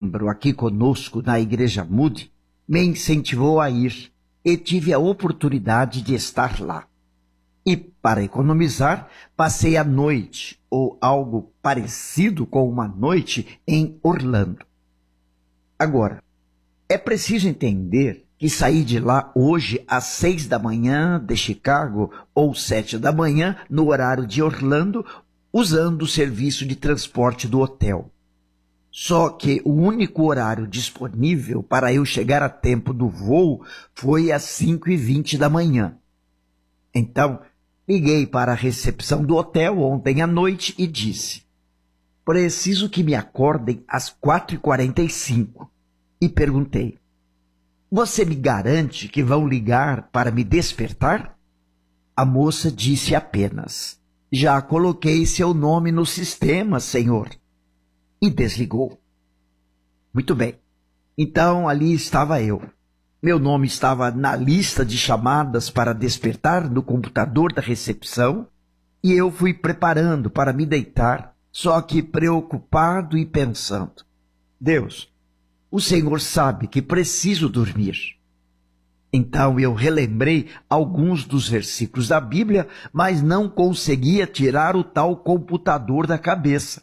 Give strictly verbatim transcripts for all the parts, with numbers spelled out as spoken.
membro aqui conosco na Igreja Moody me incentivou a ir e tive a oportunidade de estar lá. E, para economizar, passei a noite, ou algo parecido com uma noite, em Orlando. Agora, é preciso entender que saí de lá hoje às seis da manhã de Chicago ou sete da manhã no horário de Orlando, usando o serviço de transporte do hotel. Só que o único horário disponível para eu chegar a tempo do voo foi às cinco e vinte da manhã. Então, liguei para a recepção do hotel ontem à noite e disse: preciso que me acordem às quatro e quarenta e cinco. E perguntei: você me garante que vão ligar para me despertar? A moça disse apenas: já coloquei seu nome no sistema, senhor. E desligou. Muito bem. Então ali estava eu. Meu nome estava na lista de chamadas para despertar no computador da recepção e eu fui preparando para me deitar, só que preocupado e pensando: Deus, o Senhor sabe que preciso dormir. Então eu relembrei alguns dos versículos da Bíblia, mas não conseguia tirar o tal computador da cabeça.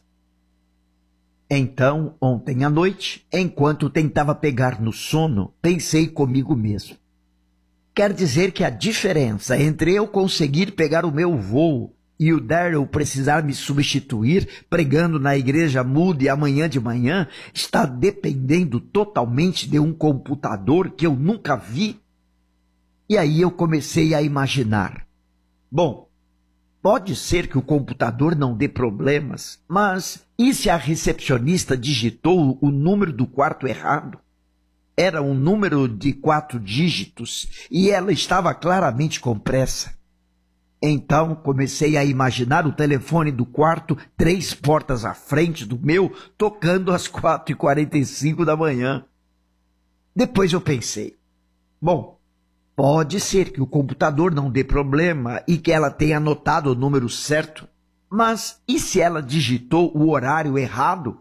Então, ontem à noite, enquanto tentava pegar no sono, pensei comigo mesmo: quer dizer que a diferença entre eu conseguir pegar o meu voo e o Daryl precisar me substituir pregando na Igreja Moody amanhã de manhã está dependendo totalmente de um computador que eu nunca vi? E aí eu comecei a imaginar: bom, pode ser que o computador não dê problemas, mas e se a recepcionista digitou o número do quarto errado? Era um número de quatro dígitos e ela estava claramente com pressa. Então comecei a imaginar o telefone do quarto três portas à frente do meu, tocando às quatro e quarenta e cinco da manhã. Depois eu pensei: bom, pode ser que o computador não dê problema e que ela tenha anotado o número certo, mas e se ela digitou o horário errado?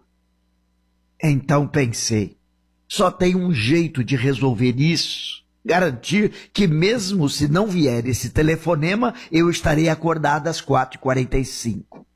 Então pensei: só tem um jeito de resolver isso, garantir que mesmo se não vier esse telefonema, eu estarei acordado às quatro e quarenta e cinco.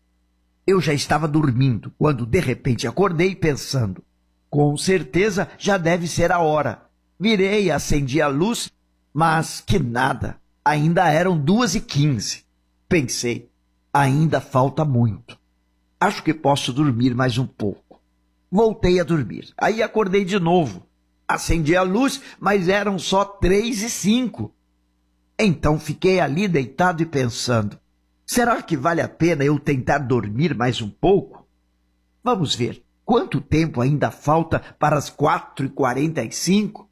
Eu já estava dormindo quando de repente acordei pensando: com certeza já deve ser a hora. Virei, acendi a luz, mas que nada, ainda eram duas e quinze. Pensei: ainda falta muito. Acho que posso dormir mais um pouco. Voltei a dormir. Aí acordei de novo. Acendi a luz, mas eram só três e cinco. Então fiquei ali deitado e pensando: será que vale a pena eu tentar dormir mais um pouco? Vamos ver, quanto tempo ainda falta para as quatro e quarenta e cinco?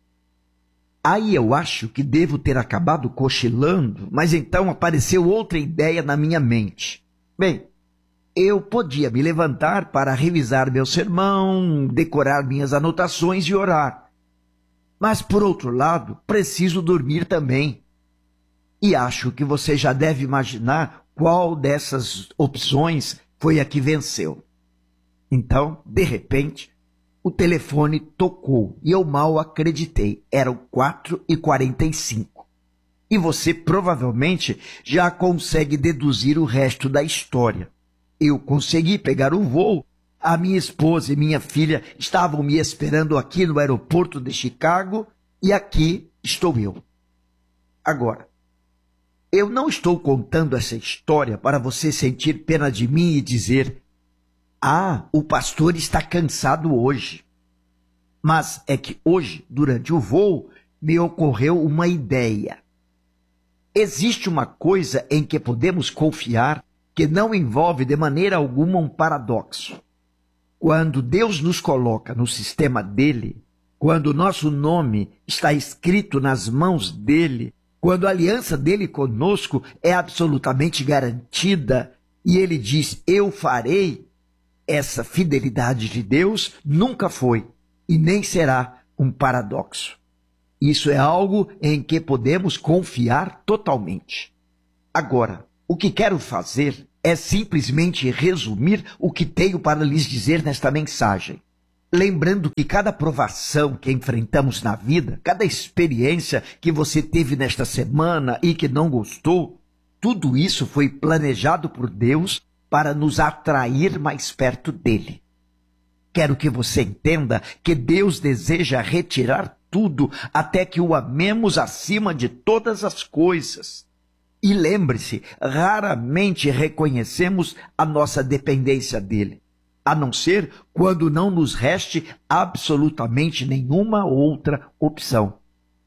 Aí eu acho que devo ter acabado cochilando, mas então apareceu outra ideia na minha mente. Bem, eu podia me levantar para revisar meu sermão, decorar minhas anotações e orar. Mas, por outro lado, preciso dormir também. E acho que você já deve imaginar qual dessas opções foi a que venceu. Então, de repente, o telefone tocou e eu mal acreditei. Eram quatro e quarenta e cinco. E você provavelmente já consegue deduzir o resto da história. Eu consegui pegar o voo. A minha esposa e minha filha estavam me esperando aqui no aeroporto de Chicago e aqui estou eu. Agora, eu não estou contando essa história para você sentir pena de mim e dizer: ah, o pastor está cansado hoje. Mas é que hoje, durante o voo, me ocorreu uma ideia. Existe uma coisa em que podemos confiar que não envolve de maneira alguma um paradoxo. Quando Deus nos coloca no sistema dele, quando o nosso nome está escrito nas mãos dele, quando a aliança dele conosco é absolutamente garantida e ele diz: eu farei, essa fidelidade de Deus nunca foi e nem será um paradoxo. Isso é algo em que podemos confiar totalmente. Agora, o que quero fazer é simplesmente resumir o que tenho para lhes dizer nesta mensagem. lembrando que cada provação que enfrentamos na vida, cada experiência que você teve nesta semana e que não gostou, tudo isso foi planejado por Deus para nos atrair mais perto dele. Quero que você entenda que Deus deseja retirar tudo até que o amemos acima de todas as coisas. E lembre-se, raramente reconhecemos a nossa dependência dele, a não ser quando não nos reste absolutamente nenhuma outra opção.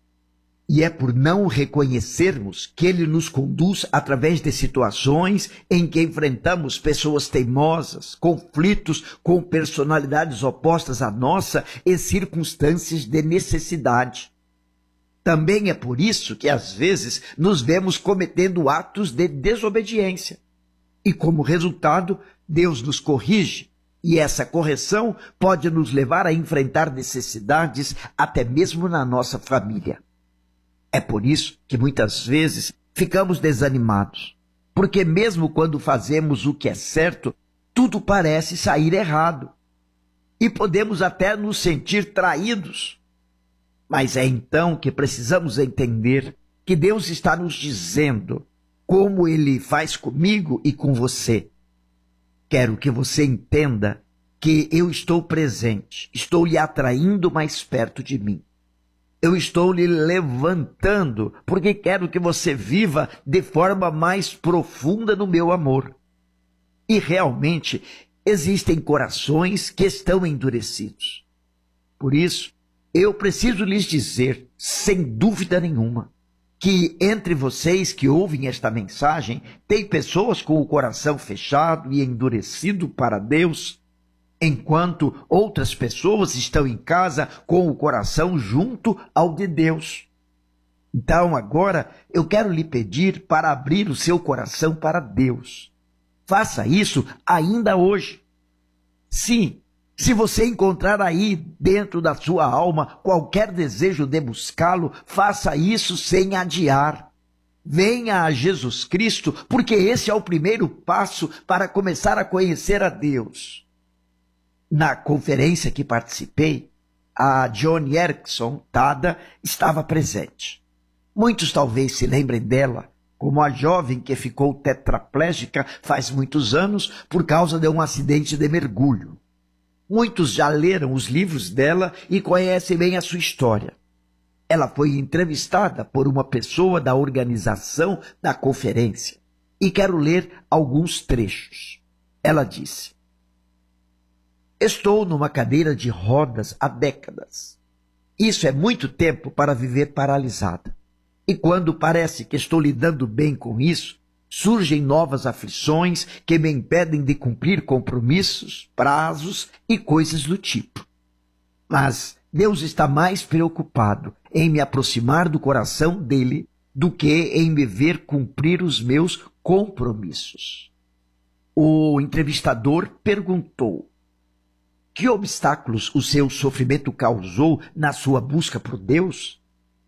E é por não reconhecermos que ele nos conduz através de situações em que enfrentamos pessoas teimosas, conflitos com personalidades opostas à nossa e circunstâncias de necessidade. Também é por isso que às vezes nos vemos cometendo atos de desobediência. E como resultado, Deus nos corrige. E essa correção pode nos levar a enfrentar necessidades até mesmo na nossa família. É por isso que muitas vezes ficamos desanimados, porque mesmo quando fazemos o que é certo, tudo parece sair errado. E podemos até nos sentir traídos. Mas é então que precisamos entender que Deus está nos dizendo como Ele faz comigo e com você. Quero que você entenda que eu estou presente, estou lhe atraindo mais perto de mim. Eu estou lhe levantando, porque quero que você viva de forma mais profunda no meu amor. E realmente existem corações que estão endurecidos. Por isso, eu preciso lhes dizer, sem dúvida nenhuma, que entre vocês que ouvem esta mensagem, tem pessoas com o coração fechado e endurecido para Deus, enquanto outras pessoas estão em casa com o coração junto ao de Deus. Então agora eu quero lhe pedir para abrir o seu coração para Deus. Faça isso ainda hoje. Sim, se você encontrar aí dentro da sua alma qualquer desejo de buscá-lo, faça isso sem adiar. Venha a Jesus Cristo, porque esse é o primeiro passo para começar a conhecer a Deus. Na conferência que participei, a Joni Eareckson Tada estava presente. Muitos talvez se lembrem dela como a jovem que ficou tetraplégica faz muitos anos por causa de um acidente de mergulho. Muitos já leram os livros dela e conhecem bem a sua história. Ela foi entrevistada por uma pessoa da organização da conferência e quero ler alguns trechos. Ela disse: estou numa cadeira de rodas há décadas. Isso é muito tempo para viver paralisada. E quando parece que estou lidando bem com isso, surgem novas aflições que me impedem de cumprir compromissos, prazos e coisas do tipo. Mas Deus está mais preocupado em me aproximar do coração dele do que em me ver cumprir os meus compromissos. O entrevistador perguntou: que obstáculos o seu sofrimento causou na sua busca por Deus?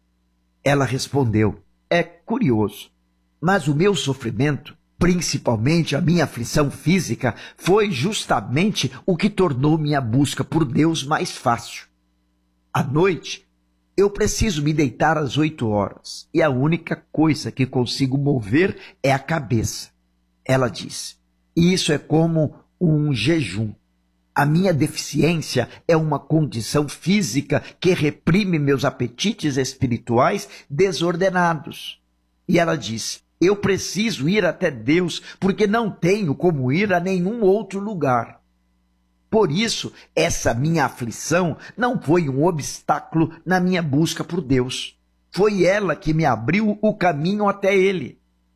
Ela respondeu: é curioso, mas o meu sofrimento, principalmente a minha aflição física, foi justamente o que tornou minha busca por Deus mais fácil. À noite, eu preciso me deitar às oito horas e a única coisa que consigo mover é a cabeça. Ela disse: e isso é como um jejum. A minha deficiência é uma condição física que reprime meus apetites espirituais desordenados. E ela disse: eu preciso ir até Deus porque não tenho como ir a nenhum outro lugar. Por isso, essa minha aflição não foi um obstáculo na minha busca por Deus. Foi ela que me abriu o caminho até Ele.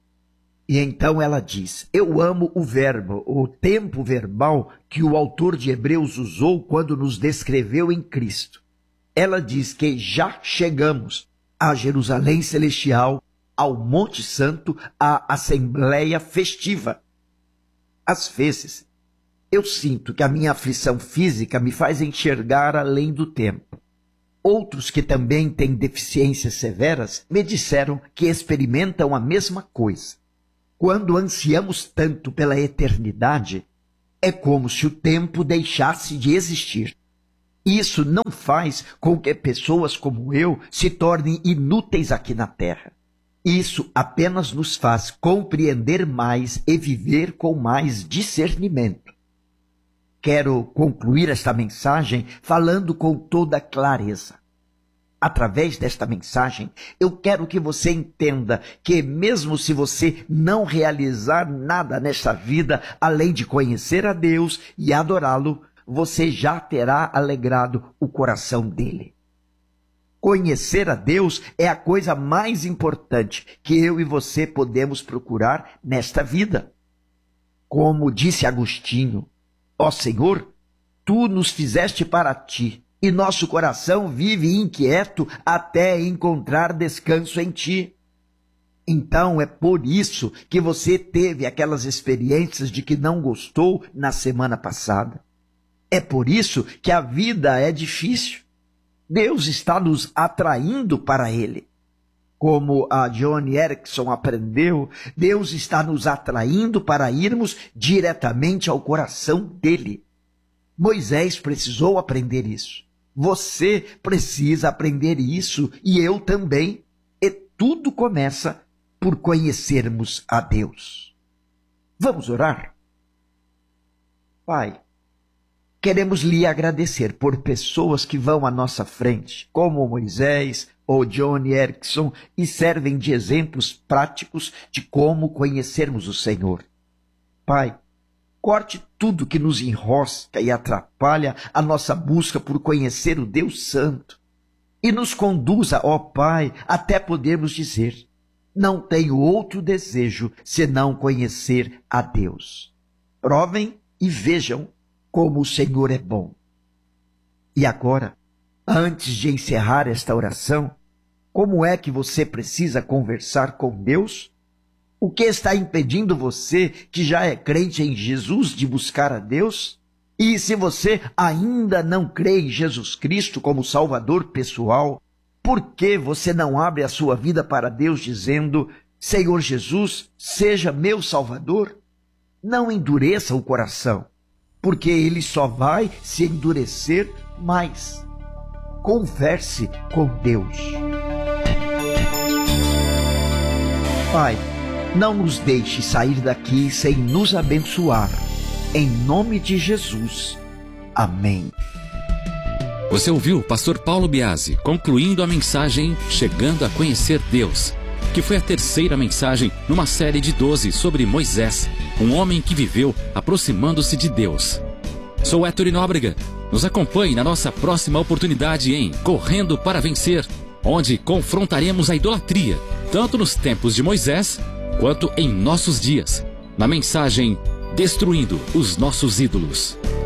E então ela diz: eu amo o verbo, o tempo verbal que o autor de Hebreus usou quando nos descreveu em Cristo. Ela diz que já chegamos a Jerusalém Celestial, ao Monte Santo, à Assembleia Festiva. Às vezes, eu sinto que a minha aflição física me faz enxergar além do tempo. Outros que também têm deficiências severas me disseram que experimentam a mesma coisa. Quando ansiamos tanto pela eternidade, é como se o tempo deixasse de existir. Isso não faz com que pessoas como eu se tornem inúteis aqui na terra. Isso apenas nos faz compreender mais e viver com mais discernimento. Quero concluir esta mensagem falando com toda clareza. Através desta mensagem, eu quero que você entenda que mesmo se você não realizar nada nesta vida, além de conhecer a Deus e adorá-lo, você já terá alegrado o coração dele. Conhecer a Deus é a coisa mais importante que eu e você podemos procurar nesta vida. Como disse Agostinho, ó Senhor, tu nos fizeste para ti, e nosso coração vive inquieto até encontrar descanso em ti. Então é por isso que você teve aquelas experiências de que não gostou na semana passada. É por isso que a vida é difícil. Deus está nos atraindo para Ele. Como a Joni Eareckson aprendeu, Deus está nos atraindo para irmos diretamente ao coração dele. Moisés precisou aprender isso. Você precisa aprender isso e eu também. E tudo começa por conhecermos a Deus. Vamos orar? Pai, queremos lhe agradecer por pessoas que vão à nossa frente, como Moisés ou Joni Eareckson, e servem de exemplos práticos de como conhecermos o Senhor. Pai, corte tudo que nos enrosca e atrapalha a nossa busca por conhecer o Deus Santo. E nos conduza, ó Pai, até podermos dizer, não tenho outro desejo senão conhecer a Deus. Provem e vejam como o Senhor é bom. E agora, antes de encerrar esta oração, como é que você precisa conversar com Deus? O que está impedindo você, que já é crente em Jesus, de buscar a Deus? E se você ainda não crê em Jesus Cristo como Salvador pessoal, por que você não abre a sua vida para Deus dizendo, Senhor Jesus, seja meu Salvador? Não endureça o coração, porque ele só vai se endurecer mais. Converse com Deus. Pai, não nos deixe sair daqui sem nos abençoar. Em nome de Jesus. Amém. Você ouviu o pastor Paulo Biasi concluindo a mensagem Chegando a Conhecer Deus, que foi a terceira mensagem numa série de doze sobre Moisés, um homem que viveu aproximando-se de Deus. Sou Héctor Nóbrega. Nos acompanhe na nossa próxima oportunidade em Correndo para Vencer, onde confrontaremos a idolatria, tanto nos tempos de Moisés, quanto em nossos dias, na mensagem Destruindo os Nossos Ídolos.